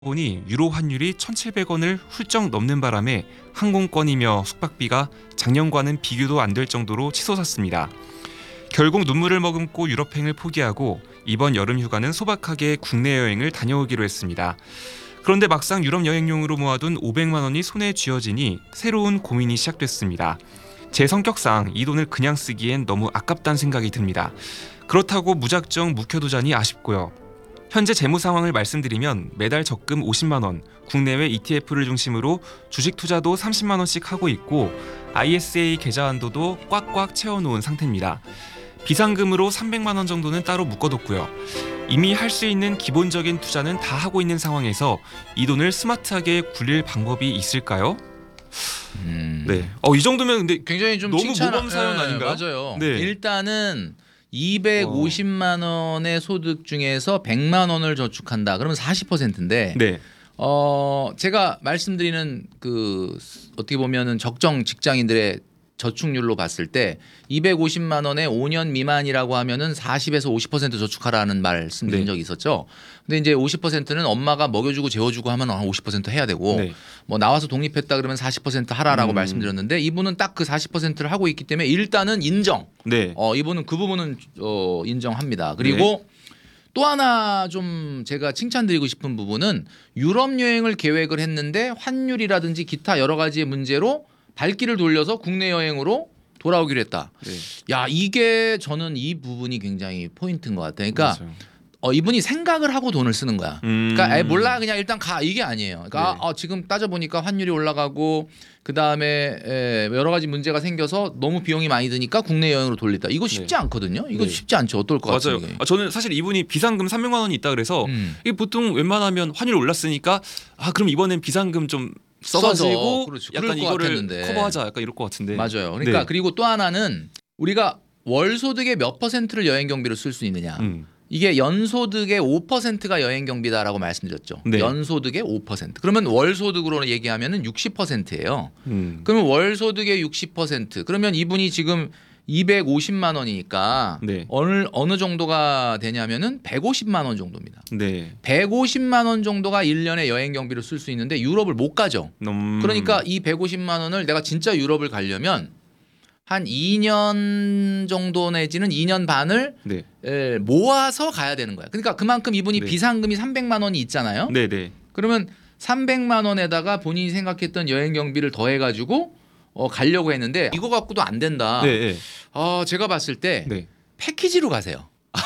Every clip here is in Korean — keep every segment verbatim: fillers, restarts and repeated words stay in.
보니 유로 환율이 천칠백 원을 훌쩍 넘는 바람에 항공권이며 숙박비가 작년과는 비교도 안 될 정도로 치솟았습니다. 결국 눈물을 머금고 유럽행을 포기하고 이번 여름 휴가는 소박하게 국내 여행을 다녀오기로 했습니다. 그런데 막상 유럽 여행용으로 모아둔 오백만 원이 손에 쥐어지니 새로운 고민이 시작됐습니다. 제 성격상 이 돈을 그냥 쓰기엔 너무 아깝다는 생각이 듭니다. 그렇다고 무작정 묵혀두자니 아쉽고요. 현재 재무 상황을 말씀드리면 매달 적금 오십만 원, 국내외 이티에프를 중심으로 주식 투자도 삼십만 원씩 하고 있고 아이에스에이 계좌 한도도 꽉꽉 채워놓은 상태입니다. 비상금으로 삼백만 원 정도는 따로 묶어뒀고요. 이미 할 수 있는 기본적인 투자는 다 하고 있는 상황에서 이 돈을 스마트하게 굴릴 방법이 있을까요? 음. 네. 어, 이 정도면 근데 굉장히 좀 너무 칭찬... 모범 사연 네, 아닌가요? 맞아요. 네. 일단은 이백오십만 원의 소득 중에서 백만 원을 저축한다. 그러면 사십 퍼센트인데 네. 어, 제가 말씀드리는 그 어떻게 보면은 적정 직장인들의 저축률로 봤을 때 이백오십만 원에 오 년 미만이라고 하면은 사십에서 오십 퍼센트 저축하라는 말씀드린 네. 적이 있었죠. 근데 이제 오십 퍼센트는 엄마가 먹여주고 재워주고 하면 한 오십 퍼센트 해야 되고 네. 뭐 나와서 독립했다 그러면 사십 퍼센트 하라라고 음. 말씀드렸는데 이분은 딱 그 사십 퍼센트를 하고 있기 때문에 일단은 인정. 네. 어, 이분은 그 부분은 어, 인정합니다. 그리고 네. 또 하나 좀 제가 칭찬드리고 싶은 부분은 유럽 여행을 계획을 했는데 환율이라든지 기타 여러 가지의 문제로 발길을 돌려서 국내 여행으로 돌아오기로 했다. 네. 야, 이게 저는 이 부분이 굉장히 포인트인 것 같아요. 그러니까 맞아요. 어, 이분이 생각을 하고 돈을 쓰는 거야. 음. 그러니까 에이, 몰라 그냥 일단 가 이게 아니에요. 그러니까 네. 아, 어, 지금 따져보니까 환율이 올라가고 그 다음에 여러 가지 문제가 생겨서 너무 비용이 많이 드니까 국내 여행으로 돌린다. 이거 쉽지 네. 않거든요. 이거 네. 쉽지 않죠. 어떨 것 같아요. 맞아요. 아, 저는 사실 이분이 비상금 삼백만 원이 있다 그래서 음. 이게 보통 웬만하면 환율 올랐으니까 아 그럼 이번엔 비상금 좀 써가지고 그렇죠. 약간 이거를 같았는데. 커버하자 약간 이럴 것 같은데. 맞아요. 그러니까 네. 그리고 또 하나는 우리가 월 소득의 몇 퍼센트를 여행 경비로 쓸 수 있느냐. 음. 이게 연소득의 오 퍼센트가 여행 경비다라고 말씀드렸죠. 네. 연소득의 오 퍼센트. 그러면 월 소득으로 얘기하면은 육십 퍼센트예요. 음. 그러면 월 소득의 육십 퍼센트. 그러면 이분이 지금 이백오십만 원이니까 네. 어느 어느 정도가 되냐면은 백오십만 원 정도입니다. 네. 백오십만 원 정도가 일 년에 여행 경비로 쓸 수 있는데 유럽을 못 가죠. 음. 그러니까 이 백오십만 원을 내가 진짜 유럽을 가려면 한 이 년 정도 내지는 이 년 반을 네. 에, 모아서 가야 되는 거야. 그러니까 그만큼 이분이 네. 비상금이 삼백만 원이 있잖아요. 네, 네. 그러면 삼백만 원에다가 본인이 생각했던 여행 경비를 더해가지고 어, 가려고 했는데 이거 갖고도 안 된다. 네, 네. 어, 제가 봤을 때 네. 패키지로 가세요.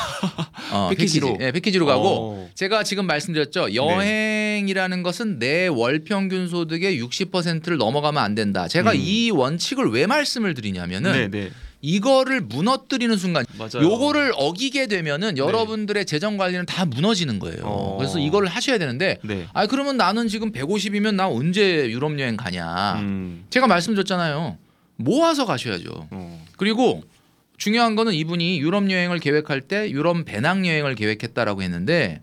어, 패키지로? 패키지. 네, 패키지로 가고 어. 제가 지금 말씀드렸죠. 여행이라는 것은 내 월 평균 소득의 육십 퍼센트를 넘어가면 안 된다. 제가 음. 이 원칙을 왜 말씀을 드리냐면은 네, 네. 이거를 무너뜨리는 순간 맞아요. 요거를 어기게 되면은 여러분들의 재정 관리는 다 무너지는 거예요. 어. 그래서 이거를 하셔야 되는데 네. 아 그러면 나는 지금 백오십이면 나 언제 유럽 여행 가냐. 음. 제가 말씀드렸잖아요. 모아서 가셔야죠. 어. 그리고 중요한 거는 이분이 유럽 여행을 계획할 때 유럽 배낭 여행을 계획했다라고 했는데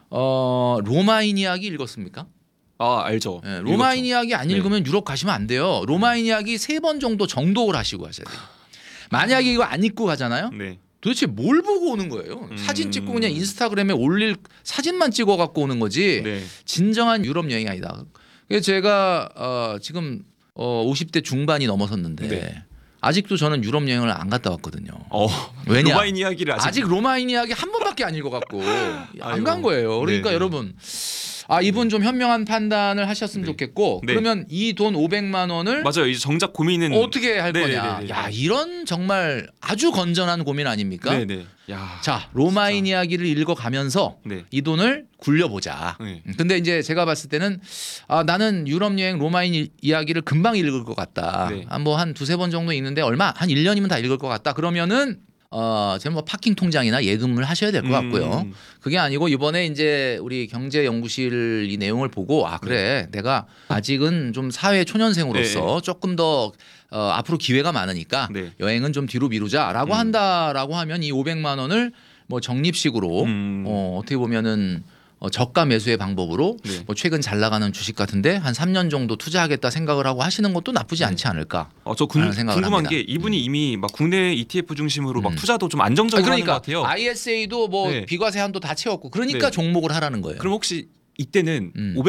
어, 로마인 이야기 읽었습니까? 아, 알죠. 네, 로마인 읽었죠. 이야기 안 네. 읽으면 유럽 가시면 안 돼요. 로마인 이야기 세 번 정도 정독을 하시고 가셔야 돼요. 만약에 이거 안 읽고 가잖아요. 네. 도대체 뭘 보고 오는 거예요? 음. 사진 찍고 그냥 인스타그램에 올릴 사진만 찍어 갖고 오는 거지. 네. 진정한 유럽 여행이 아니다. 그래서 제가 어, 지금 어, 오십 대 중반이 넘어섰는데 네. 아직도 저는 유럽 여행을 안 갔다 왔거든요. 어. 왜냐? 로마인 이야기를 아직, 아직 로마인 이야기 한 번밖에 안 읽어갖고 안 아이고. 간 거예요. 그러니까 네, 네. 여러분 아 이분 좀 현명한 판단을 하셨으면 네. 좋겠고 네. 그러면 이 돈 오백만 원을 맞아요. 이제 정작 고민은 어떻게 할 네, 거냐. 네, 네, 네. 야 이런 정말 아주 건전한 고민 아닙니까? 네, 네. 야. 자 로마인 진짜. 이야기를 읽어가면서 네. 이 돈을 굴려보자. 네. 근데 이제 제가 봤을 때는 아, 나는 유럽 여행 로마인 이- 이야기를 금방 읽을 것 같다. 네. 한 뭐 한 두세 번 정도 읽는데 얼마 한 일 년이면 다 읽을 것 같다. 그러면은 어, 제가 뭐 파킹 통장이나 예금을 하셔야 될 것 같고요. 음. 그게 아니고 이번에 이제 우리 경제연구실 이 내용을 보고 아 그래 내가 아직은 좀 사회 초년생으로서 네. 조금 더 어, 앞으로 기회가 많으니까 네. 여행은 좀 뒤로 미루자라고 음. 한다라고 하면 이 오백만 원을 뭐 적립식으로 음. 어, 어떻게 보면은 어, 저가 매수의 방법으로 네. 뭐 최근 잘 나가는 주식 같은데 한 삼 년 정도 투자하겠다 생각을 하고 하시는 것도 나쁘지 않지 않을까. 어, 저 궁, 라는 생각을 궁금한 합니다. 게 이분이 이미 막 국내 이티에프 중심으로 막 음. 투자도 좀 안정적으로 그러니까 하는 것 같아요. 아이에스에이도 뭐 네. 비과세 한도 다 채웠고 그러니까 네. 종목을 하라는 거예요. 그럼 혹시 이때는 음.